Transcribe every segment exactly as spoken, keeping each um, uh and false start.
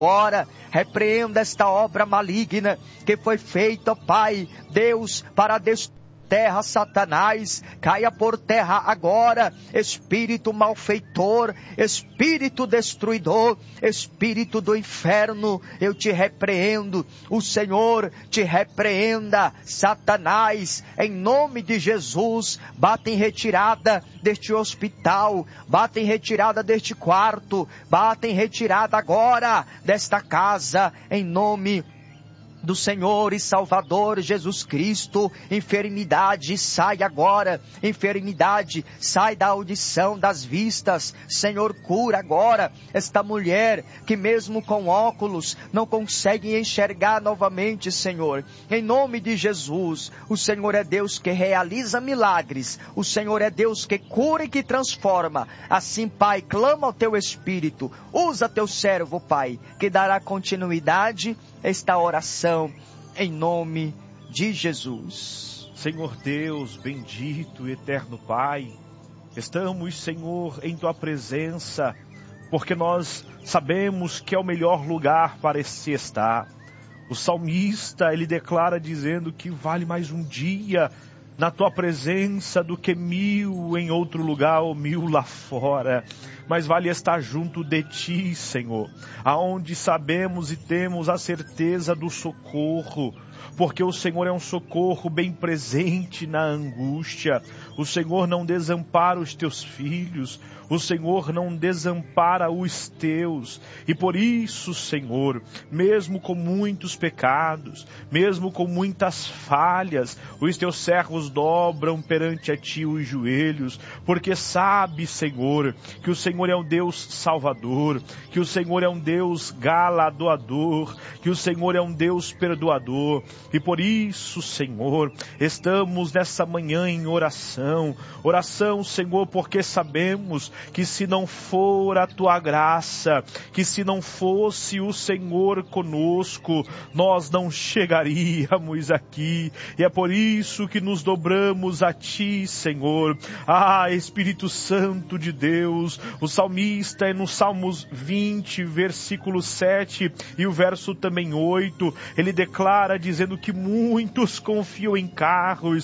agora, repreenda esta obra maligna que foi feita, Pai, Deus, para destruir terra, Satanás, caia por terra agora, espírito malfeitor, espírito destruidor, espírito do inferno, eu te repreendo, o Senhor te repreenda, Satanás, em nome de Jesus, bata em retirada deste hospital, bata em retirada deste quarto, bata em retirada agora desta casa, em nome de do Senhor e Salvador Jesus Cristo. Enfermidade, sai agora. Enfermidade, sai da audição, das vistas. Senhor, cura agora esta mulher que mesmo com óculos não consegue enxergar novamente, Senhor. Em nome de Jesus, o Senhor é Deus que realiza milagres. O Senhor é Deus que cura e que transforma. Assim, Pai, clama ao teu Espírito. Usa teu servo, Pai, que dará continuidade a esta oração. Em nome de Jesus. Senhor Deus, bendito e eterno Pai, estamos, Senhor, em Tua presença, porque nós sabemos que é o melhor lugar para se estar. O salmista, ele declara dizendo que vale mais um dia na Tua presença do que mil em outro lugar ou mil lá fora. Mas vale estar junto de Ti, Senhor, aonde sabemos e temos a certeza do socorro, porque o Senhor é um socorro bem presente na angústia. O Senhor não desampara os Teus filhos, o Senhor não desampara os Teus. E por isso, Senhor, mesmo com muitos pecados, mesmo com muitas falhas, os Teus servos dobram perante a Ti os joelhos, porque sabe, Senhor, que o Senhor é um Deus salvador, que o Senhor é um Deus galardoador, que o Senhor é um Deus perdoador. E por isso, Senhor, estamos nessa manhã em oração. Oração, Senhor, porque sabemos que se não for a Tua graça, que se não fosse o Senhor conosco, nós não chegaríamos aqui. E é por isso que nos dobramos a Ti, Senhor. Ah, Espírito Santo de Deus, o salmista é no Salmos vinte, versículo sete e o verso também oito, ele declara dizendo que muitos confiam em carros,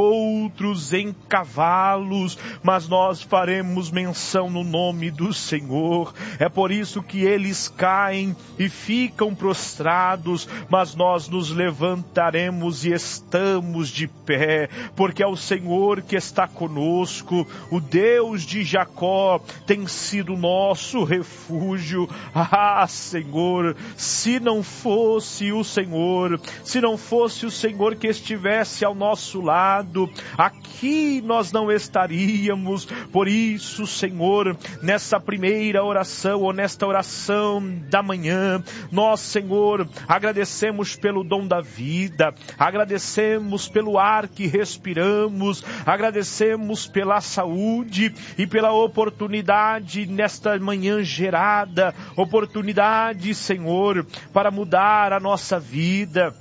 outros em cavalos, mas nós faremos menção no nome do Senhor. É por isso que eles caem e ficam prostrados, mas nós nos levantaremos e estamos de pé, porque é o Senhor que está conosco, o Deus de Jacó tem sido nosso refúgio. Ah, Senhor, se não fosse o Senhor, se não fosse o Senhor que estivesse ao nosso lado, aqui nós não estaríamos. Por isso, Senhor, nessa primeira oração, ou nesta oração da manhã, nós, Senhor, agradecemos pelo dom da vida, agradecemos pelo ar que respiramos, agradecemos pela saúde e pela oportunidade nesta manhã gerada, oportunidade, Senhor, para mudar a nossa vida.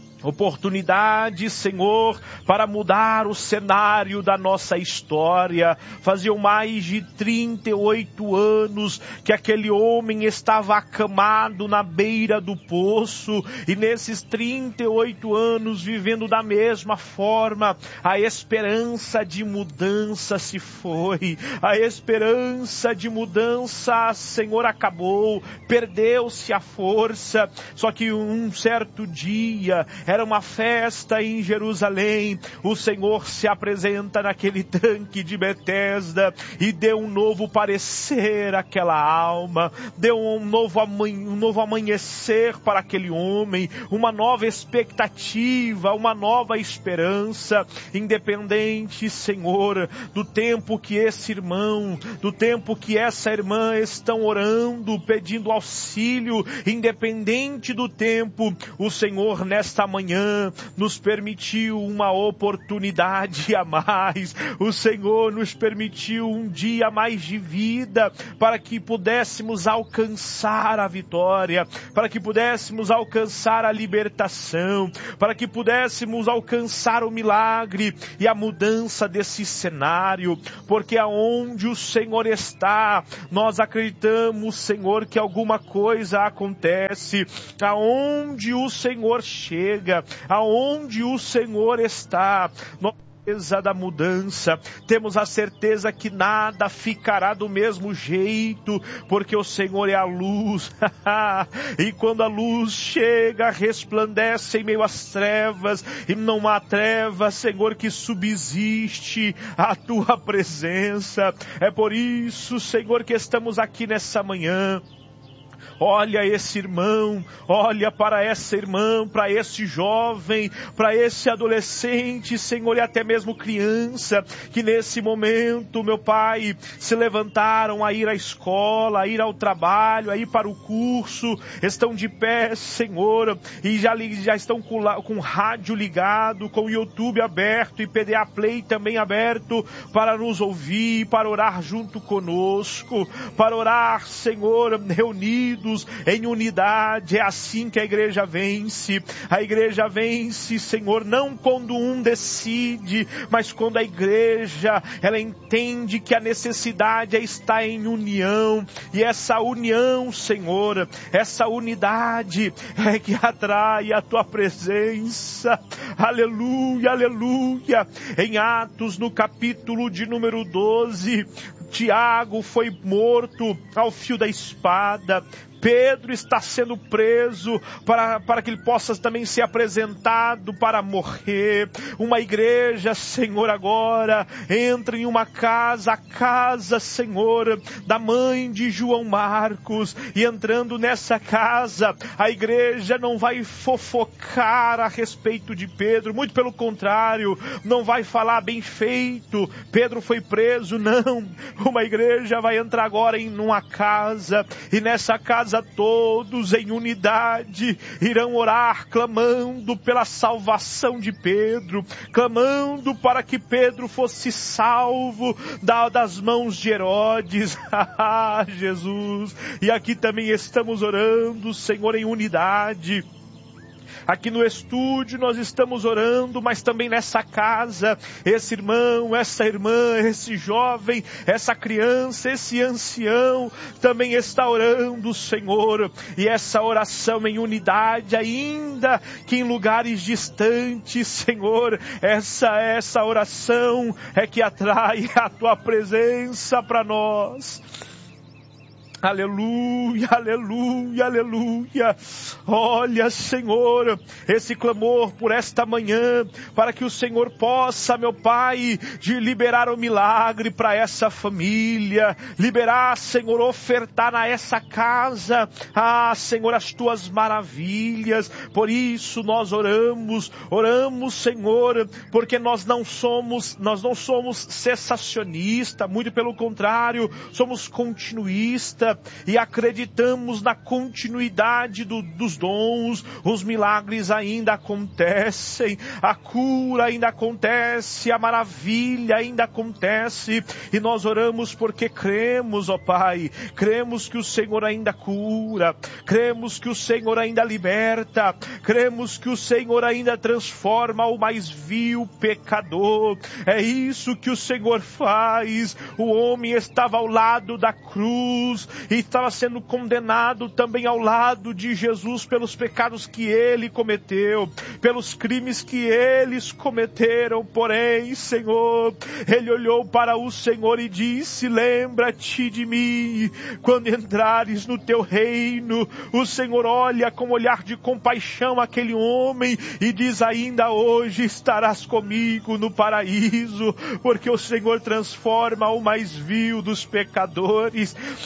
Oportunidade, Senhor, para mudar o cenário da nossa história. Faziam mais de trinta e oito anos que aquele homem estava acamado na beira do poço, e nesses trinta e oito anos vivendo da mesma forma, a esperança de mudança se foi, a esperança de mudança, Senhor, acabou, perdeu-se a força. Só que um certo dia, era uma festa em Jerusalém, o Senhor se apresenta naquele tanque de Betesda e deu um novo parecer àquela alma, deu um novo, um novo amanhecer para aquele homem, uma nova expectativa, uma nova esperança, independente, Senhor, do tempo que esse irmão, do tempo que essa irmã estão orando, pedindo auxílio, independente do tempo, o Senhor nesta manhã manhã nos permitiu uma oportunidade a mais. O Senhor nos permitiu um dia a mais de vida para que pudéssemos alcançar a vitória, para que pudéssemos alcançar a libertação, para que pudéssemos alcançar o milagre e a mudança desse cenário, porque aonde o Senhor está, nós acreditamos, Senhor, que alguma coisa acontece. Aonde o Senhor chega, aonde o Senhor está, nós da mudança, temos a certeza que nada ficará do mesmo jeito, porque o Senhor é a luz, e quando a luz chega, resplandece em meio às trevas, e não há treva, Senhor, que subsiste a tua presença. É por isso, Senhor, que estamos aqui nessa manhã. Olha esse irmão, olha para essa irmã, para esse jovem, para esse adolescente, Senhor, e até mesmo criança, que nesse momento, meu Pai, se levantaram a ir à escola, a ir ao trabalho, a ir para o curso, estão de pé, Senhor, e já, já estão com, com o rádio ligado, com o YouTube aberto e P D A Play também aberto, para nos ouvir, para orar junto conosco, para orar, Senhor, reunidos, em unidade. É assim que a igreja vence. A igreja vence, Senhor, não quando um decide, mas quando a igreja, ela entende que a necessidade está em união, e essa união, Senhor, essa unidade é que atrai a tua presença. Aleluia, aleluia. Em Atos, no capítulo de número doze, Tiago foi morto ao fio da espada. Pedro está sendo preso para, para que ele possa também ser apresentado para morrer. Uma igreja, Senhor, agora entra em uma casa, a casa, Senhor, da mãe de João Marcos, e entrando nessa casa, a igreja não vai fofocar a respeito de Pedro, muito pelo contrário, não vai falar bem feito, Pedro foi preso, não. Uma igreja vai entrar agora em uma casa, e nessa casa todos em unidade irão orar, clamando pela salvação de Pedro, clamando para que Pedro fosse salvo das mãos de Herodes. Jesus, e aqui também estamos orando, Senhor, em unidade. Aqui no estúdio nós estamos orando, mas também nessa casa, esse irmão, essa irmã, esse jovem, essa criança, esse ancião, também está orando, Senhor, e essa oração em unidade, ainda que em lugares distantes, Senhor, essa, essa oração é que atrai a tua presença para nós. Aleluia, aleluia, aleluia. Olha, Senhor, esse clamor por esta manhã, para que o Senhor possa, meu Pai, de liberar o milagre para essa família, liberar, Senhor, ofertar a essa casa, ah, Senhor, as tuas maravilhas. Por isso nós oramos, oramos, Senhor, porque nós não somos, nós não somos cessacionistas, muito pelo contrário, somos continuistas, e acreditamos na continuidade do, dos dons. Os milagres ainda acontecem, a cura ainda acontece, a maravilha ainda acontece, e nós oramos porque cremos, ó Pai, cremos que o Senhor ainda cura, cremos que o Senhor ainda liberta, cremos que o Senhor ainda transforma o mais vil pecador. É isso que o Senhor faz. O homem estava ao lado da cruz e estava sendo condenado também ao lado de Jesus pelos pecados que ele cometeu, pelos crimes que eles cometeram. Porém, Senhor, ele olhou para o Senhor e disse: lembra-te de mim quando entrares no teu reino. O Senhor olha com olhar de compaixão aquele homem e diz: ainda hoje estarás comigo no paraíso, porque o Senhor transforma o mais vil dos pecadores. Talvez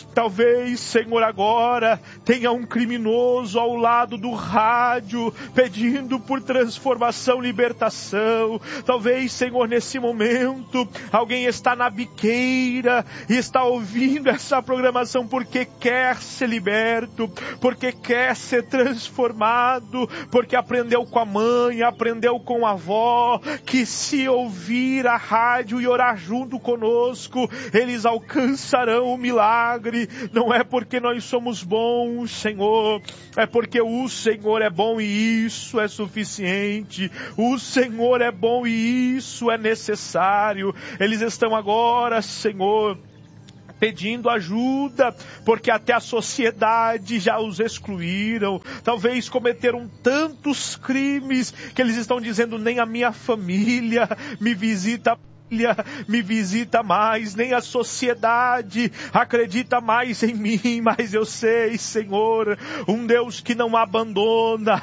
Talvez, Senhor, agora tenha um criminoso ao lado do rádio, pedindo por transformação, libertação. Talvez, Senhor, nesse momento, alguém está na biqueira e está ouvindo essa programação porque quer ser liberto, porque quer ser transformado, porque aprendeu com a mãe, aprendeu com a avó, que se ouvir a rádio e orar junto conosco, eles alcançarão o milagre. Não é porque nós somos bons, Senhor, é porque o Senhor é bom e isso é suficiente. O Senhor é bom e isso é necessário. Eles estão agora, Senhor, pedindo ajuda, porque até a sociedade já os excluíram. Talvez cometeram tantos crimes que eles estão dizendo: nem a minha família me visita me visita mais, nem a sociedade acredita mais em mim, mas eu sei, Senhor, um Deus que não abandona.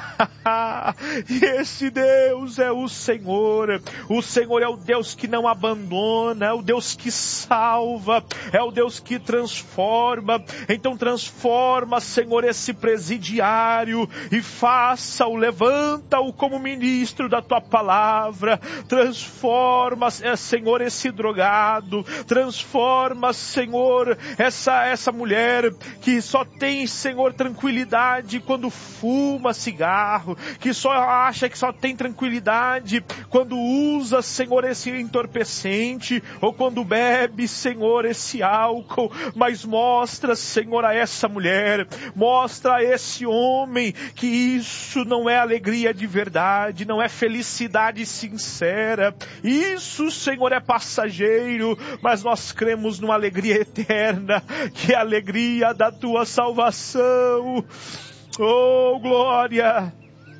E esse Deus é o Senhor. O Senhor é o Deus que não abandona, é o Deus que salva, é o Deus que transforma. Então transforma, Senhor, esse presidiário e faça-o, levanta-o como ministro da Tua palavra. Transforma, Senhor, Senhor, esse drogado, transforma, Senhor, essa, essa mulher que só tem, Senhor, tranquilidade quando fuma cigarro, que só acha que só tem tranquilidade quando usa, Senhor, esse entorpecente, ou quando bebe, Senhor, esse álcool. Mas mostra, Senhor, a essa mulher, mostra a esse homem que isso não é alegria de verdade, não é felicidade sincera. Isso, Senhor, é passageiro, mas nós cremos numa alegria eterna, que é a alegria da Tua salvação. Oh, glória!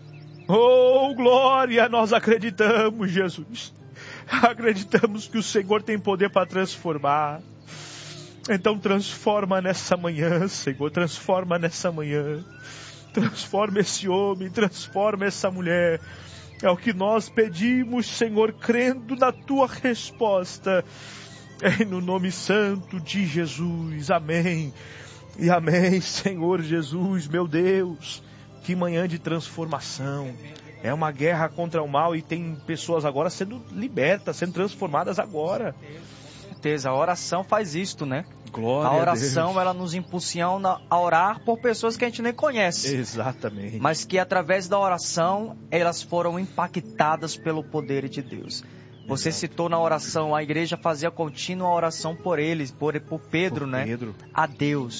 Oh, glória! Nós acreditamos, Jesus. Acreditamos que o Senhor tem poder para transformar. Então transforma nessa manhã, Senhor, transforma nessa manhã. Transforma esse homem, transforma essa mulher. É o que nós pedimos, Senhor, crendo na Tua resposta. É no nome santo de Jesus. Amém. E amém, Senhor Jesus, meu Deus. Que manhã de transformação. É uma guerra contra o mal e tem pessoas agora sendo libertas, sendo transformadas agora. Com certeza, a oração faz isto, né? Glória a oração, a Deus. Ela nos impulsiona a orar por pessoas que a gente nem conhece. Exatamente. Mas que através da oração, elas foram impactadas pelo poder de Deus. Você Exato. Citou na oração, a igreja fazia contínua oração por eles, por, por Pedro, por né? Pedro. A Deus.